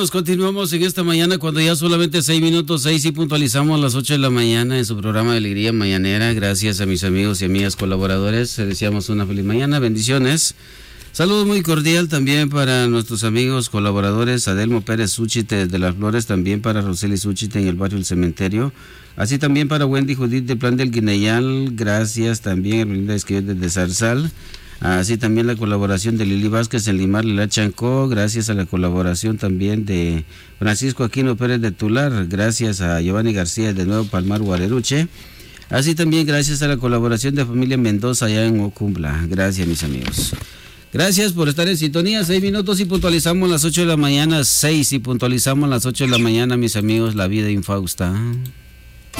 amigos, continuamos en esta mañana cuando ya solamente 6 minutos, 6 y puntualizamos las 8 de la mañana en su programa de Alegría Mañanera. Gracias a mis amigos y amigas colaboradores. Les deseamos una feliz mañana. Bendiciones. Saludos muy cordial también para nuestros amigos colaboradores, Adelmo Pérez Súchite de Las Flores, también para Roseli Súchite en el barrio El Cementerio, así también para Wendy Judith de Plan del Guineyal, gracias también a Ermelinda Esquivel desde Zarzal, así también la colaboración de Lili Vázquez en Limar Lila Chancó, gracias a la colaboración también de Francisco Aquino Pérez de Tular, gracias a Giovanni García de Nuevo Palmar Guareruche, así también gracias a la colaboración de familia Mendoza allá en Ocumbla, gracias mis amigos. Gracias por estar en sintonía, 6 minutos y puntualizamos las 8 de la mañana, 6 y puntualizamos las 8 de la mañana, mis amigos, la vida infausta.